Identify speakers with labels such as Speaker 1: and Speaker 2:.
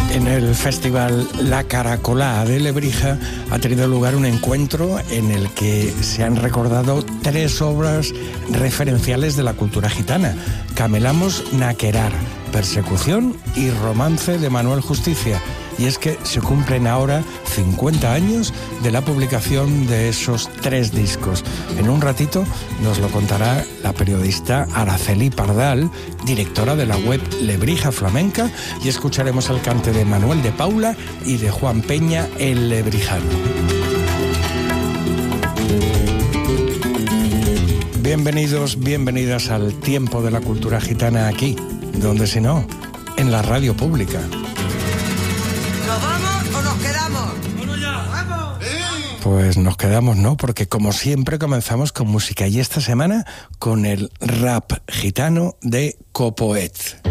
Speaker 1: En el festival La Caracolá de Lebrija ha tenido lugar un encuentro en el que se han recordado 3 obras referenciales de la cultura gitana: Camelamos Naquerar, Persecución y Romance de Manuel Justicia. Y es que se cumplen ahora 50 años de la publicación de esos 3 discos. En un ratito nos lo contará la periodista Araceli Pardal, directora de la web Lebrija Flamenca, y escucharemos el cante de Manuel de Paula y de Juan Peña, el lebrijano. Bienvenidos, bienvenidas al tiempo de la cultura gitana aquí, donde si no, en la radio pública.
Speaker 2: ¿Nos vamos o nos quedamos? ¡Vamos ya! ¡Vamos!
Speaker 1: Pues nos quedamos, ¿no? Porque como siempre comenzamos con música, y esta semana con el rap gitano de Copoet.